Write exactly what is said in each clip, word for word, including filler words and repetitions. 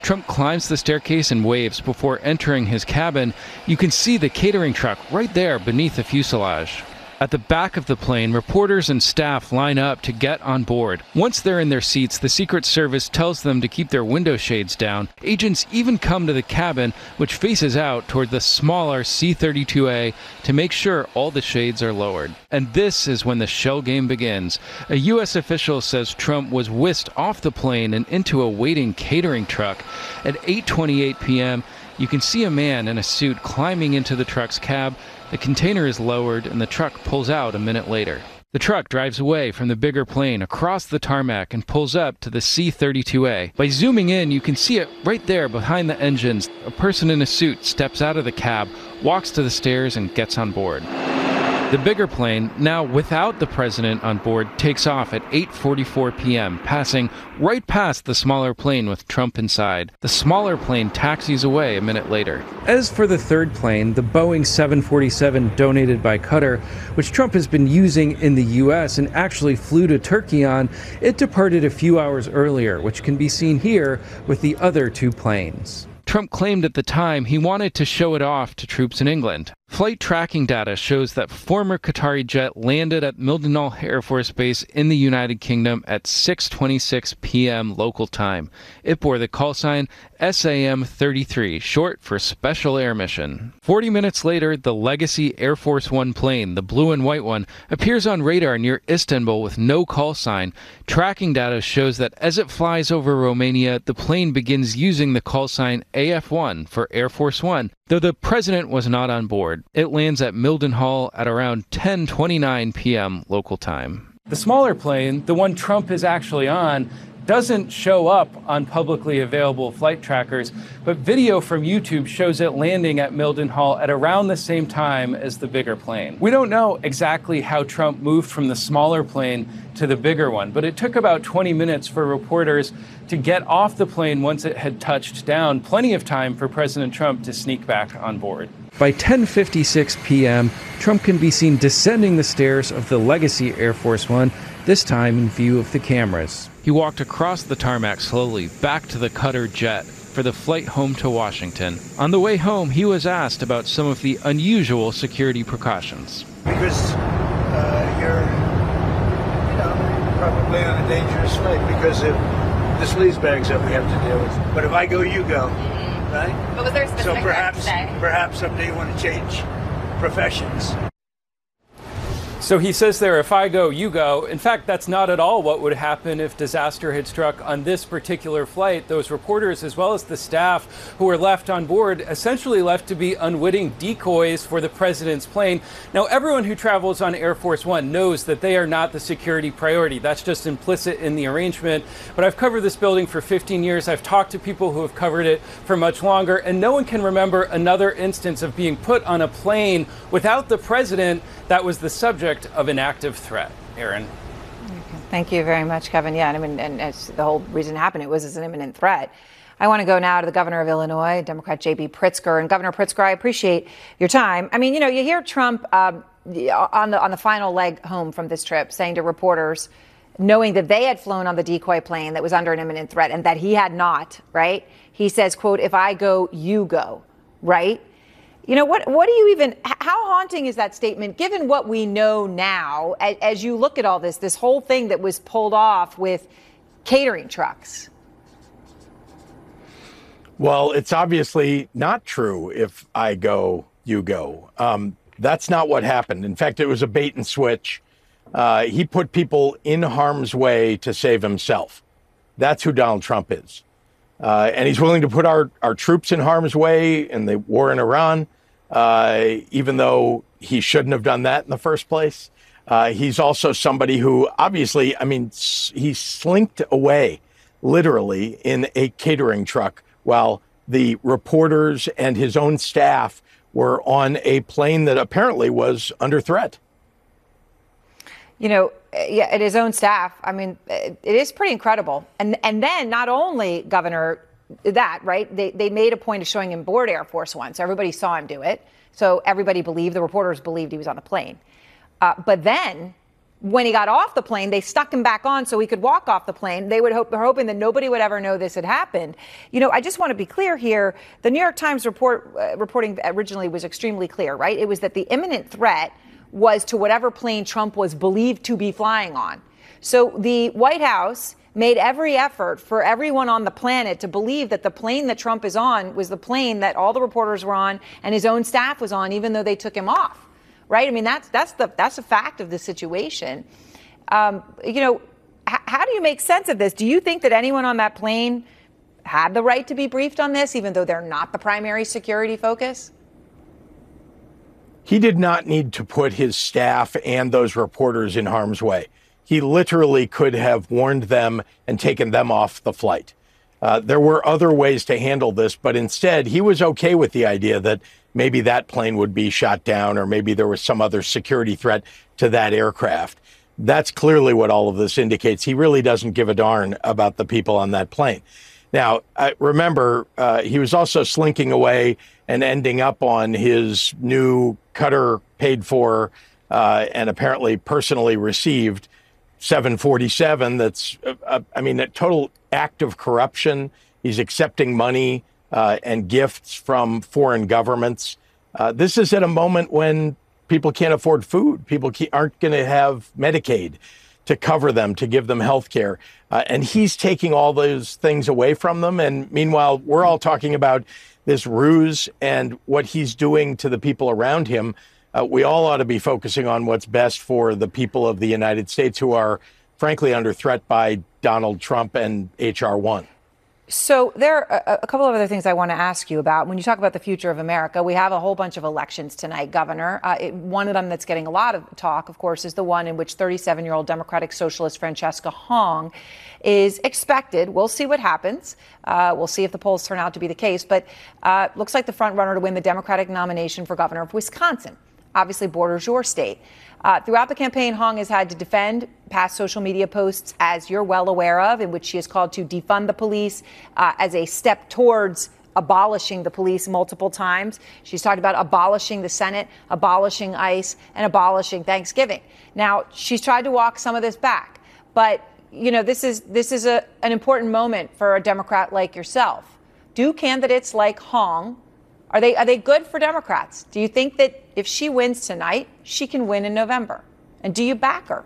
Trump climbs the staircase and waves before entering his cabin. You can see the catering truck right there beneath the fuselage. At the back of the plane, reporters and staff line up to get on board. Once they're in their seats, the Secret Service tells them to keep their window shades down. Agents even come to the cabin, which faces out toward the smaller C thirty-two A, to make sure all the shades are lowered. And this is when the shell game begins. A U S official says Trump was whisked off the plane and into a waiting catering truck. At eight twenty-eight p.m., you can see a man in a suit climbing into the truck's cab. The container is lowered and the truck pulls out a minute later. The truck drives away from the bigger plane across the tarmac and pulls up to the C thirty-two A. By zooming in, you can see it right there behind the engines. A person in a suit steps out of the cab, walks to the stairs, and gets on board. The bigger plane, now without the president on board, takes off at eight forty-four p.m., passing right past the smaller plane with Trump inside. The smaller plane taxis away a minute later. As for the third plane, the Boeing seven forty-seven donated by Qatar, which Trump has been using in the U S and actually flew to Turkey on, it departed a few hours earlier, which can be seen here with the other two planes. Trump claimed at the time he wanted to show it off to troops in England. Flight tracking data shows that former Qatari jet landed at Mildenhall Air Force Base in the United Kingdom at six twenty-six p.m. local time. It bore the call sign S A M thirty-three, short for Special Air Mission. Forty minutes later, the Legacy Air Force One plane, the blue and white one, appears on radar near Istanbul with no call sign. Tracking data shows that as it flies over Romania, the plane begins using the call sign A F one for Air Force One, though the president was not on board. It lands at Mildenhall at around ten twenty-nine p.m. local time. The smaller plane, the one Trump is actually on, doesn't show up on publicly available flight trackers, but video from YouTube shows it landing at Mildenhall at around the same time as the bigger plane. We don't know exactly how Trump moved from the smaller plane to the bigger one, but it took about twenty minutes for reporters to get off the plane once it had touched down, plenty of time for President Trump to sneak back on board. By ten fifty-six p.m., Trump can be seen descending the stairs of the Legacy Air Force One, this time in view of the cameras. He walked across the tarmac slowly, back to the Qatar jet for the flight home to Washington. On the way home, he was asked about some of the unusual security precautions. Because uh, you're, you know, probably on a dangerous flight because of the sleaze bags that we have to deal with. But if I go, you go, right? But was there a specific so perhaps, today? perhaps someday you want to change professions. So he says there, if I go, you go. In fact, that's not at all what would happen if disaster had struck on this particular flight. Those reporters, as well as the staff who were left on board, essentially left to be unwitting decoys for the president's plane. Now, everyone who travels on Air Force One knows that they are not the security priority. That's just implicit in the arrangement. But I've covered this building for fifteen years. I've talked to people who have covered it for much longer, and no one can remember another instance of being put on a plane without the president that was the subject of an active threat. Aaron. Thank you very much, Kevin. Yeah, I mean, and it's the whole reason it happened, it was as an imminent threat. I want to go now to the governor of Illinois, Democrat J B Pritzker. And Governor Pritzker, I appreciate your time. I mean, you know, you hear Trump um, on the on the final leg home from this trip saying to reporters, knowing that they had flown on the decoy plane that was under an imminent threat and that he had not, right? He says, quote, if I go, you go, right? You know, what What do you even, how haunting is that statement, given what we know now, as, as you look at all this, this whole thing that was pulled off with catering trucks? Well, it's obviously not true. If I go, you go. Um, that's not what happened. In fact, it was a bait and switch. Uh, he put people in harm's way to save himself. That's who Donald Trump is. Uh, and he's willing to put our, our troops in harm's way in the war in Iran, uh, even though he shouldn't have done that in the first place. Uh, he's also somebody who obviously, I mean, he slinked away literally in a catering truck while the reporters and his own staff were on a plane that apparently was under threat. You know, yeah, at his own staff. I mean, it is pretty incredible. And and then not only, Governor, that, right, they, they made a point of showing him board Air Force One. So everybody saw him do it. So everybody believed, the reporters believed he was on the plane. Uh, but then when he got off the plane, they stuck him back on so he could walk off the plane. They would hope, they're hoping that nobody would ever know this had happened. You know, I just want to be clear here. The New York Times report uh, reporting originally was extremely clear, right? It was that the imminent threat was to whatever plane Trump was believed to be flying on. So the White House made every effort for everyone on the planet to believe that the plane that Trump is on was the plane that all the reporters were on and his own staff was on, even though they took him off. Right? I mean, that's that's the that's a fact of the situation. Um, you know, h- how do you make sense of this? Do you think that anyone on that plane had the right to be briefed on this, even though they're not the primary security focus? He did not need to put his staff and those reporters in harm's way. He literally could have warned them and taken them off the flight. Uh, there were other ways to handle this, but instead he was okay with the idea that maybe that plane would be shot down or maybe there was some other security threat to that aircraft. That's clearly what all of this indicates. He really doesn't give a darn about the people on that plane. Now, I remember, uh, he was also slinking away and ending up on his new Qatar paid for uh, and apparently personally received seven forty-seven. That's, uh, I mean, a total act of corruption. He's accepting money uh, and gifts from foreign governments. Uh, this is at a moment when people can't afford food. People aren't going to have Medicaid to cover them, to give them health care. Uh, and he's taking all those things away from them. And meanwhile, we're all talking about this ruse and what he's doing to the people around him. Uh, we all ought to be focusing on what's best for the people of the United States who are, frankly, under threat by Donald Trump and H R one. So there are a couple of other things I want to ask you about. When you talk about the future of America, we have a whole bunch of elections tonight, Governor. Uh, it, one of them that's getting a lot of talk, of course, is the one in which thirty-seven-year-old Democratic Socialist Francesca Hong is expected. We'll see what happens. Uh, we'll see if the polls turn out to be the case. But uh, looks like the front runner to win the Democratic nomination for governor of Wisconsin. Obviously borders your state. Uh, throughout the campaign, Hong has had to defend past social media posts, as you're well aware of, in which she has called to defund the police uh, as a step towards abolishing the police multiple times. She's talked about abolishing the Senate, abolishing ICE, and abolishing Thanksgiving. Now, she's tried to walk some of this back, but you know, this is this is a, an important moment for a Democrat like yourself. Do candidates like Hong Are they are they good for Democrats? Do you think that if she wins tonight, she can win in November? And do you back her?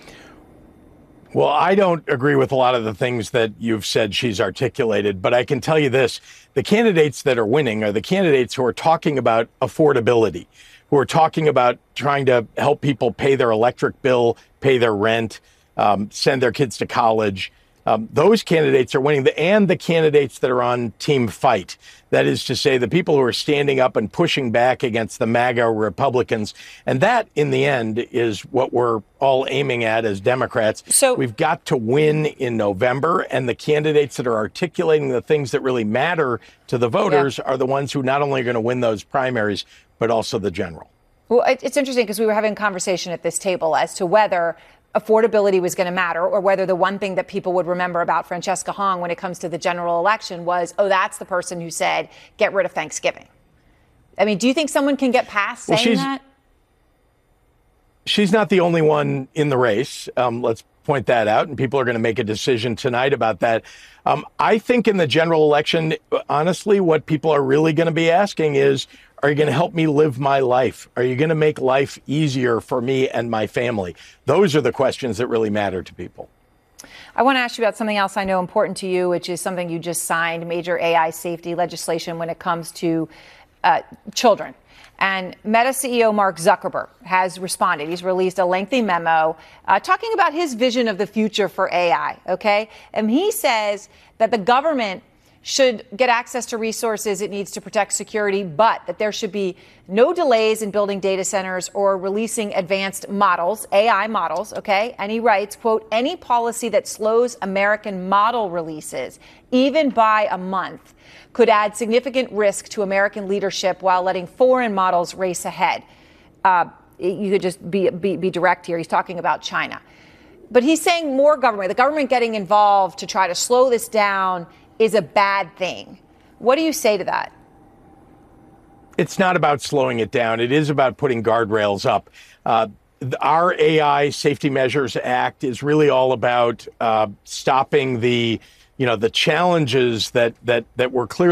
Well, I don't agree with a lot of the things that you've said she's articulated, but I can tell you this. The candidates that are winning are the candidates who are talking about affordability, who are talking about trying to help people pay their electric bill, pay their rent, um, send their kids to college. Um, those candidates are winning, the, and the candidates that are on Team Fight. That is to say, the people who are standing up and pushing back against the MAGA Republicans. And that, in the end, is what we're all aiming at as Democrats. So we've got to win in November, and the candidates that are articulating the things that really matter to the voters yeah. are the ones who not only are going to win those primaries, but also the general. Well, it's interesting because we were having a conversation at this table as to whether affordability was going to matter, or whether the one thing that people would remember about Francesca Hong when it comes to the general election was, oh, that's the person who said, get rid of Thanksgiving. I mean, do you think someone can get past saying well, she's, that? She's not the only one in the race. Um, let's point that out. And people are going to make a decision tonight about that. Um, I think in the general election, honestly, what people are really going to be asking is, are you going to help me live my life? Are you going to make life easier for me and my family? Those are the questions that really matter to people. I want to ask you about something else I know important to you, which is something you just signed, major A I safety legislation when it comes to uh, children. And Meta C E O Mark Zuckerberg has responded. He's released a lengthy memo uh, talking about his vision of the future for A I, okay? And he says that the government should get access to resources it needs to protect security, but that there should be no delays in building data centers or releasing advanced models, A I models, okay? And he writes, quote, any policy that slows American model releases, even by a month, could add significant risk to American leadership while letting foreign models race ahead. Uh, you could just be, be, be direct here. He's talking about China. But he's saying more government, the government getting involved to try to slow this down is a bad thing. What do you say to that? It's not about slowing it down. It is about putting guardrails up. Uh, our A I Safety Measures Act is really all about uh, stopping the, you know, the challenges that that that were clearly